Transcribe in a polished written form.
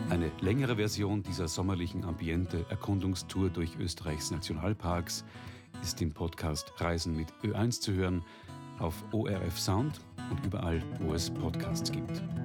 Eine längere Version dieser sommerlichen Ambiente-Erkundungstour durch Österreichs Nationalparks ist im Podcast Reisen mit Ö1 zu hören, auf ORF Sound und überall, wo es Podcasts gibt.